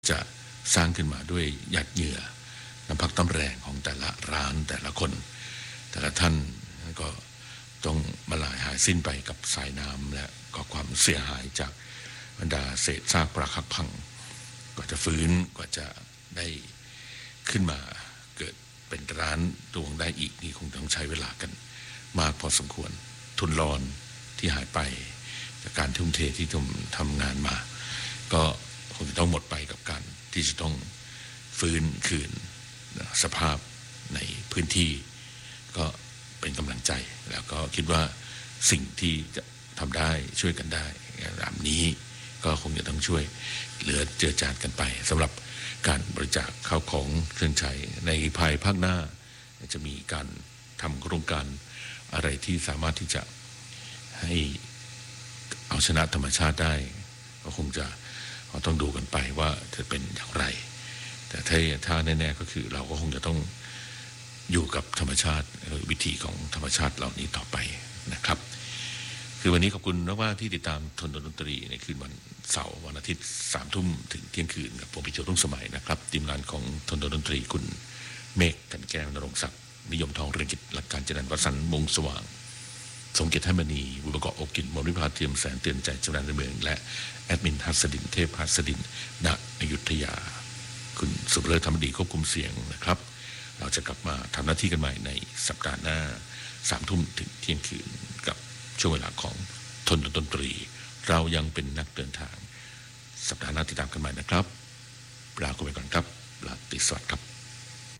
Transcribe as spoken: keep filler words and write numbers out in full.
จะสร้างขึ้นมาด้วยหยาดเหงื่อน้ำพักน้ำแรงของแต่ละร้านแต่ละคนแต่ละท่านก็ต้องมาลายหายสิ้นไปกับสายน้ำและก็ความเสียหายจากบรรดาเศษซากปรักหักพังกว่าจะฟื้นกว่าจะได้ขึ้นมาเกิดเป็นร้านรวงได้อีกนี่คงต้องใช้เวลากันมากพอสมควรทุนรอนที่หายไปจากการทุ่มเทที่ทำทำงานมาก็คงจะต้องหมดไปกับการที่จะต้องฟื้นคืนสภาพในพื้นที่ก็เป็นกำลังใจแล้วก็คิดว่าสิ่งที่จะทำได้ช่วยกันได้แบบนี้ก็คงจะต้องช่วยเหลือเจือจานกันไปสำหรับการบริจาคข้าวของเครื่องใช้ในภายภาคหน้าจะมีการทำโครงการอะไรที่สามารถที่จะให้เอาชนะธรรมชาติได้ก็คงจะต้องดูกันไปว่าจะเป็นอย่างไรแต่ถ้าถ้าแน่ๆก็คือเราก็คงจะต้องอยู่กับธรรมชาติวิธีของธรรมชาติเหล่านี้ต่อไปนะครับคือวันนี้ขอบคุณมากๆที่ติดตามทนดนตรีในคืนวันเสาร์วันอาทิตย์สามทุ่มถึงเที่ยงคืนกับผมพิโจรุ่งสมัยนะครับทีมงานของทนดนตรีคุณเมฆกันแก้วนรงศักดิ์นิยมทองเรืองกิจหลักการเจริญวสันต์มงสว่างสมเกียรติให้มณีบุประกอบอกกินมริพาเทียมแสนเตือนใจจำรันในเมืองและแอดมินฮัสดินเทพฮัสดินณอยุธยาคุณสุภเลิศธรรมดีควบคุมเสียงนะครับเราจะกลับมาทำหน้าที่กันใหม่ในสัปดาห์หน้าสามทุ่มถึงเที่ยงคืนกับช่วงเวลาของทนดนตรีเรายังเป็นนักเดินทางสัปดาห์หน้าติดตามกันใหม่นะครับลาคุณไปก่อนครับลาตรีสวัสดิ์ครับ